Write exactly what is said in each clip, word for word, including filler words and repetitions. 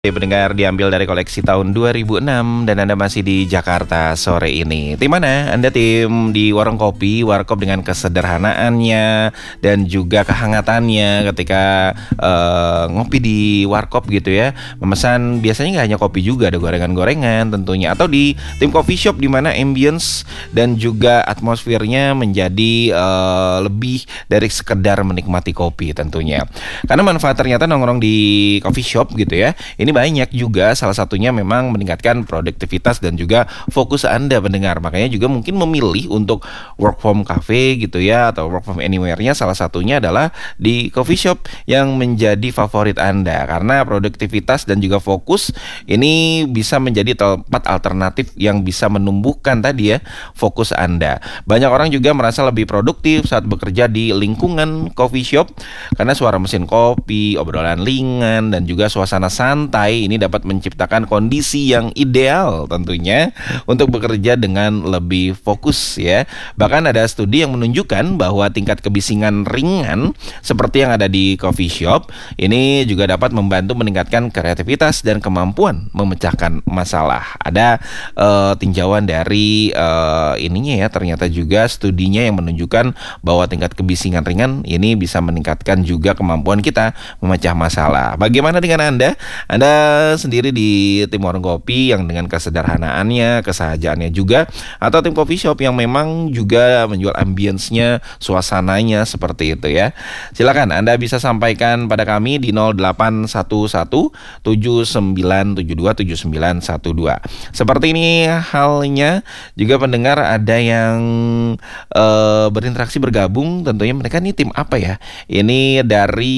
Pendengar, diambil dari koleksi tahun dua ribu enam dan Anda masih di Jakarta sore ini. Tim mana? Anda tim di warung kopi, warkop dengan kesederhanaannya dan juga kehangatannya ketika uh, ngopi di warkop gitu ya. Memesan biasanya nggak hanya kopi juga, ada gorengan-gorengan tentunya. Atau di tim coffee shop di mana ambience dan juga atmosfernya menjadi uh, lebih dari sekedar menikmati kopi tentunya. Karena manfaat ternyata nongkrong di coffee shop gitu ya. Ini banyak juga, salah satunya memang meningkatkan produktivitas dan juga fokus Anda pendengar. Makanya juga mungkin memilih untuk work from cafe gitu ya, atau work from anywhere-nya salah satunya adalah di coffee shop yang menjadi favorit Anda. Karena produktivitas dan juga fokus ini bisa menjadi tempat alternatif yang bisa menumbuhkan tadi ya fokus Anda. Banyak orang juga merasa lebih produktif saat bekerja di lingkungan coffee shop karena suara mesin kopi, obrolan ringan dan juga suasana santai ini dapat menciptakan kondisi yang ideal tentunya untuk bekerja dengan lebih fokus ya. Bahkan ada studi yang menunjukkan bahwa tingkat kebisingan ringan seperti yang ada di coffee shop ini juga dapat membantu meningkatkan kreativitas dan kemampuan memecahkan masalah. Ada uh, tinjauan dari uh, ininya ya, ternyata juga studinya yang menunjukkan bahwa tingkat kebisingan ringan ini bisa meningkatkan juga kemampuan kita memecah masalah. Bagaimana dengan Anda? Anda sendiri di tim warung kopi yang dengan kesederhanaannya, kesahajaannya juga, atau tim coffee shop yang memang juga menjual ambience-nya, suasananya seperti itu ya. Silakan Anda bisa sampaikan pada kami di nol delapan satu satu tujuh sembilan tujuh dua tujuh sembilan satu dua. Seperti ini halnya juga pendengar ada yang uh, berinteraksi bergabung, tentunya mereka nih tim apa ya? Ini dari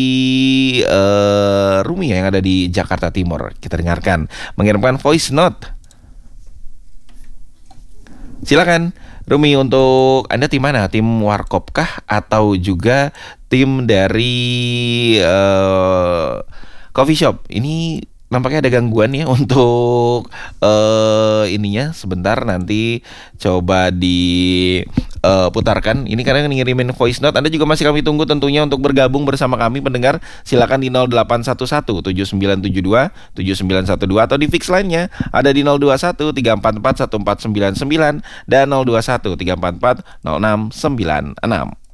uh, Rumi ya, yang ada di Jakarta Timur. Kita dengarkan, mengirimkan voice note. Silakan Rumi, untuk Anda tim mana? Tim warkop kah atau juga tim dari uh, coffee shop? Ini nampaknya ada gangguan ya untuk uh, ininya. Sebentar, nanti coba diputarkan. Uh, ini karena ngirimin voice note. Anda juga masih kami tunggu tentunya untuk bergabung bersama kami pendengar. Silakan di nol delapan satu satu tujuh sembilan tujuh dua tujuh sembilan satu dua atau di fix lainnya ada di nol dua satu tiga empat empat satu empat sembilan sembilan dan nol dua satu tiga empat empat nol enam sembilan enam.